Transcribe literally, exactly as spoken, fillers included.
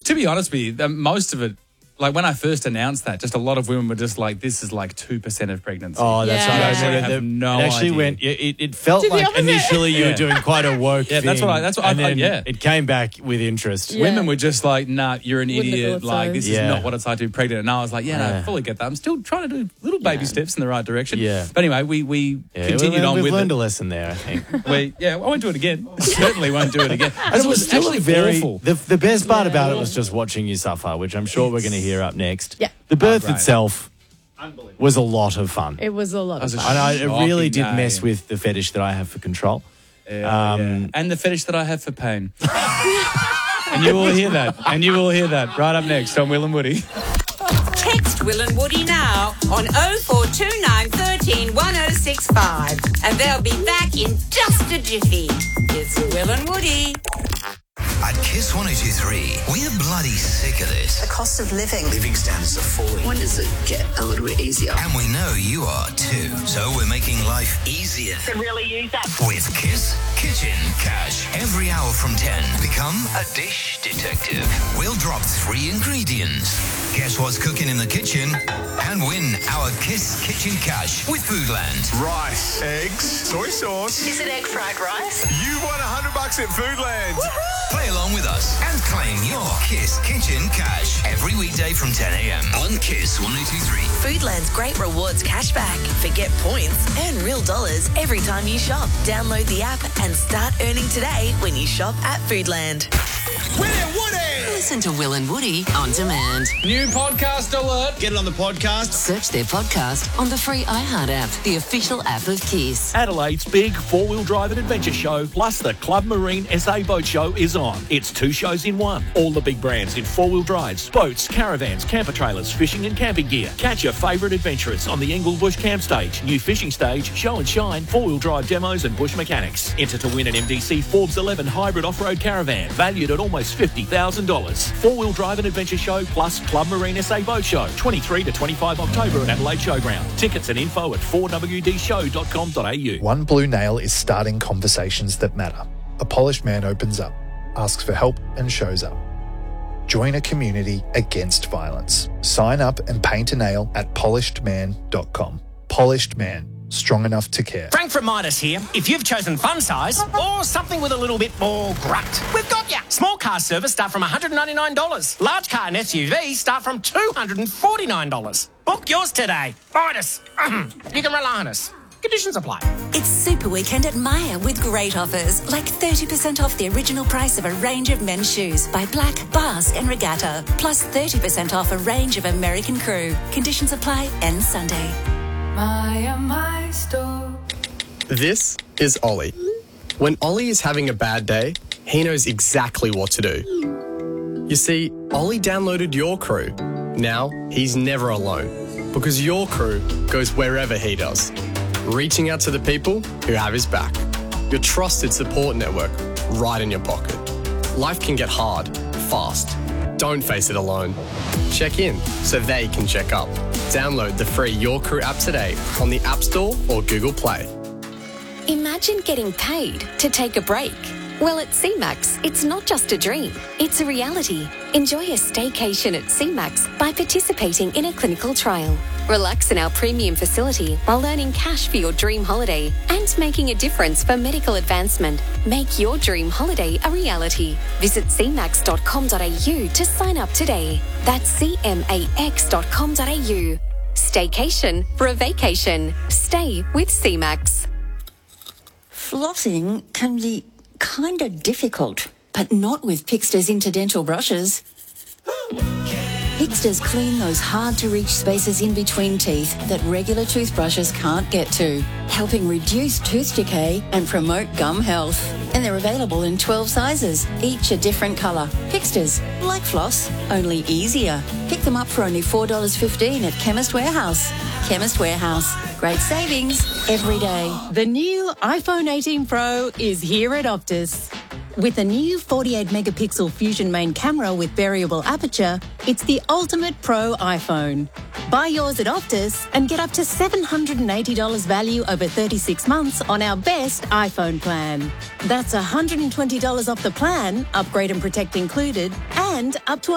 To be honest with you, the, most of it, like when I first announced that, just a lot of women were just like, this is like two percent of pregnancy. Oh, that's Yeah. right. I actually remember have the- no it actually idea. went, it, it felt Did the like opposite. initially you Yeah. were doing quite a woke Yeah, thing. that's what I- that's what I- and I- then yeah. it came back with interest. Yeah. Women were just like, nah, you're an Wouldn't have idiot. thought Like, so. this Yeah. is not what it's like to be pregnant. And I was like, yeah, no, I Yeah. fully get that. I'm still trying to do little baby steps in the right direction. Yeah. But anyway, we, we Yeah, continued we, on we've with learned it. a lesson there, I think. We, yeah, I won't do it again. Certainly won't do it again. And it was still actually a very awful. The, the best part Yeah. about it was just watching you suffer, which I'm sure we're going to hear up next. Yeah. The birth Oh, great. itself was a lot of fun. It was a lot was of a fun. And I, it really shocking did mess day. with the fetish that I have for control. Yeah, Um, yeah. And the fetish that I have for pain. And you will hear that. And you will hear that right up next on Will and Woody. Text Will and Woody now on oh four two nine, one three, one oh six five. And they'll be back in just a jiffy. It's Will and Woody. At Kiss one oh two three, we're bloody sick of this. The cost of living. Living standards are falling. When does it get a little bit easier? And we know you are too. So we're making life easier. To really use that. With Kiss Kitchen Cash. Every hour from ten, become a dish detective. We'll drop three ingredients. Guess what's cooking in the kitchen? And win our Kiss Kitchen Cash with Foodland. Rice, eggs, soy sauce. Is it egg fried rice? You won a hundred bucks at Foodland. Play along with us and claim your Kiss Kitchen Cash every weekday from ten a.m. on Kiss one oh two three. Foodland's great rewards cashback. Forget points, earn real dollars every time you shop. Download the app and start earning today when you shop at Foodland. Will and Woody! Listen to Will and Woody on demand. New podcast alert. Get it on the podcast. Search their podcast on the free iHeart app, the official app of Kiss. Adelaide's big four-wheel drive and adventure show plus the Club Marine S A Boat Show is on. It's two shows in one. All the big brands in four-wheel drives, boats, caravans, camper trailers, fishing and camping gear. Catch your favourite adventurers on the Englebush Camp Stage, new fishing stage, show and shine, four-wheel drive demos and bush mechanics. Enter to win an M D C Forbes eleven hybrid off-road caravan valued at almost fifty thousand dollars. Four-wheel drive and adventure show plus Club Marine S A Boat Show, twenty-three to twenty-five October at Adelaide Showground. Tickets and info at four w d show dot com dot a u. One Blue Nail is starting conversations that matter. A polished man opens up, asks for help and shows up. Join a community against violence. Sign up and paint a nail at polished man dot com. Polished Man, strong enough to care. Frank from Midas here. If you've chosen fun size or something with a little bit more grunt, we've got ya. Small car service start from one hundred ninety-nine dollars. Large car and S U V start from two hundred forty-nine dollars. Book yours today. Midas. You can rely on us. Conditions apply. It's Super Weekend at Myer with great offers, like thirty percent off the original price of a range of men's shoes by Black, Basque and Regatta, plus thirty percent off a range of American Crew. Conditions apply end Sunday. Myer, my store. This is Ollie. When Ollie is having a bad day, he knows exactly what to do. You see, Ollie downloaded Your Crew. Now he's never alone because Your Crew goes wherever he does, reaching out to the people who have his back. Your trusted support network right in your pocket. Life can get hard, fast. Don't face it alone. Check in so they can check up. Download the free Your Crew app today on the App Store or Google Play. Imagine getting paid to take a break. Well, at C MAX, it's not just a dream, it's a reality. Enjoy a staycation at C MAX by participating in a clinical trial. Relax in our premium facility while earning cash for your dream holiday and making a difference for medical advancement. Make your dream holiday a reality. Visit c max dot com dot a u to sign up today. That's c max dot com dot a u. Staycation for a vacation. Stay with C MAX. Flossing can be kind of difficult, but not with Pixter's interdental brushes. Pixter's clean those hard-to-reach spaces in between teeth that regular toothbrushes can't get to, helping reduce tooth decay and promote gum health. And they're available in twelve sizes, each a different colour. Pixter's, like floss, only easier. Pick them up for only four dollars fifteen at Chemist Warehouse. Chemist Warehouse. Great savings every day. The new iPhone eighteen Pro is here at Optus. With a new forty-eight megapixel Fusion main camera with variable aperture, it's the ultimate pro iPhone. Buy yours at Optus and get up to seven hundred eighty dollars value over thirty-six months on our best iPhone plan. That's one hundred twenty dollars off the plan, upgrade and protect included, and up to